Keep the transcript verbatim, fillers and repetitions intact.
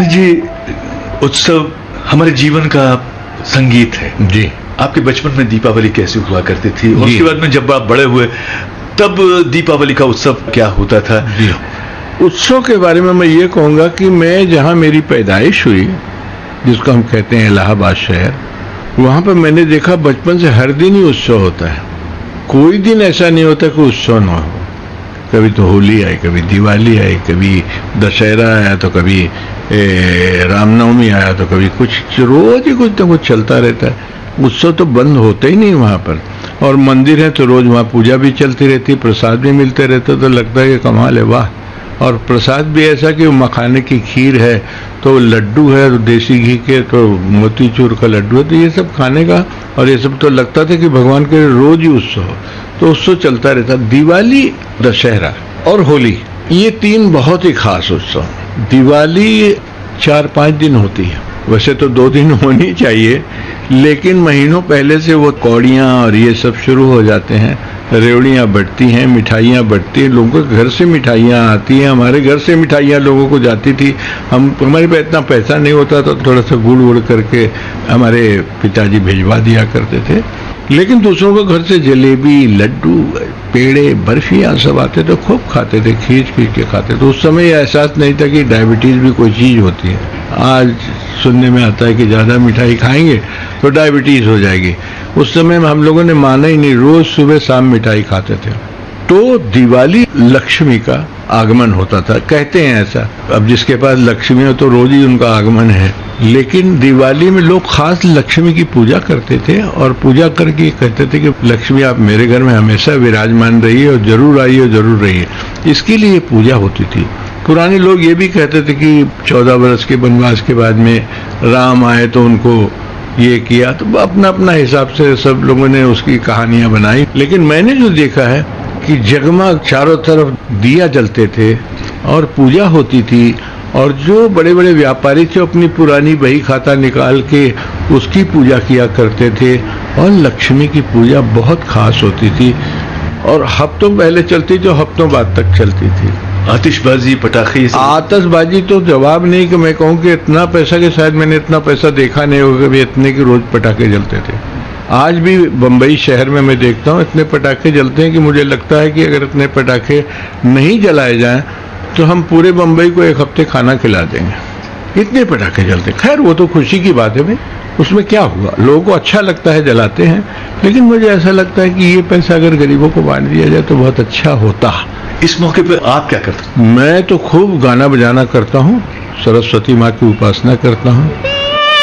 जी, उत्सव हमारे जीवन का संगीत है जी। आपके बचपन में दीपावली कैसे हुआ करती थी, और उसके बाद में जब आप बड़े हुए तब दीपावली का उत्सव क्या होता था? जी। उत्सव के बारे में मैं ये कहूँगा कि मैं जहाँ मेरी पैदाइश हुई, जिसको हम कहते हैं इलाहाबाद शहर, वहाँ पर मैंने देखा बचपन से हर दिन ही उत्सव होता है। कोई दिन ऐसा नहीं होता कि उत्सव ना हो। कभी तो होली आई, कभी दिवाली आई, कभी दशहरा आया, तो कभी रामनवमी आया, तो कभी कुछ, रोज ही कुछ ना कुछ चलता रहता है। उत्सव तो बंद होते ही नहीं वहाँ पर। और मंदिर है तो रोज वहाँ पूजा भी चलती रहती, प्रसाद भी मिलते रहते, तो लगता है कि कमाल है, वाह। और प्रसाद भी ऐसा कि मखाने की खीर है, तो लड्डू है, तो देसी घी के, तो मोतीचूर का लड्डू है, तो ये सब खाने का, और ये सब तो लगता था कि भगवान के रोज ही उत्सव हो, तो उत्सव चलता रहता। दिवाली, दशहरा और होली, ये तीन बहुत ही खास उत्सव। दिवाली चार पाँच दिन होती है, वैसे तो दो दिन होनी चाहिए, लेकिन महीनों पहले से वो कौड़ियाँ और ये सब शुरू हो जाते हैं, रेवड़ियाँ बढ़ती हैं, मिठाइयाँ बढ़ती हैं, लोगों के घर से मिठाइयाँ आती हैं, हमारे घर से मिठाइयाँ लोगों को जाती थी। हम हमारे पास इतना पैसा नहीं होता तो थोड़ा सा गुड़ वुड़ करके हमारे पिताजी भिजवा दिया करते थे, लेकिन दूसरों के घर से जलेबी, लड्डू, पेड़े, बर्फियाँ सब आते तो खूब खाते थे, खींच खींच के खाते थे। उस समय यह एहसास नहीं था कि डायबिटीज़ भी कोई चीज़ होती है। आज सुनने में आता है कि ज़्यादा मिठाई खाएंगे तो डायबिटीज़ हो जाएगी। उस समय हम लोगों ने माना ही नहीं, रोज़ सुबह शाम मिठाई खाते थे। तो दिवाली लक्ष्मी का आगमन होता था, कहते हैं ऐसा। अब जिसके पास लक्ष्मी हो तो रोज ही उनका आगमन है, लेकिन दिवाली में लोग खास लक्ष्मी की पूजा करते थे, और पूजा करके कहते थे कि लक्ष्मी आप मेरे घर में हमेशा विराजमान रहिए, और जरूर आइए और जरूर रहिए। इसके लिए पूजा होती थी। पुराने लोग ये भी कहते थे कि चौदह वर्ष के वनवास के बाद में राम आए तो उनको ये किया, तो अपना अपना हिसाब से सब लोगों ने उसकी कहानियां बनाई। लेकिन मैंने जो देखा है कि जगमग चारों तरफ दिया जलते थे और पूजा होती थी, और जो बड़े बड़े व्यापारी थे अपनी पुरानी बही खाता निकाल के उसकी पूजा किया करते थे, और लक्ष्मी की पूजा बहुत खास होती थी, और हफ्तों पहले चलती जो हफ्तों बाद तक चलती थी। आतिशबाजी, पटाखे, आतिशबाजी तो जवाब नहीं कि मैं कहूँ कि इतना पैसा, कि शायद मैंने इतना पैसा देखा नहीं होगा भी इतने के रोज पटाखे जलते थे। आज भी बम्बई शहर में मैं देखता हूँ इतने पटाखे जलते हैं कि मुझे लगता है कि अगर इतने पटाखे नहीं जलाए जाएं तो हम पूरे बम्बई को एक हफ्ते खाना खिला देंगे, इतने पटाखे जलते। खैर वो तो खुशी की बात है भाई, उसमें क्या हुआ, लोगों को अच्छा लगता है, जलाते हैं, लेकिन मुझे ऐसा लगता है कि ये पैसा अगर गरीबों को बांट दिया जाए तो बहुत अच्छा होता। इस मौके पर आप क्या करते हैं? मैं तो खूब गाना बजाना करता हूँ, सरस्वती माँ की उपासना करता हूँ,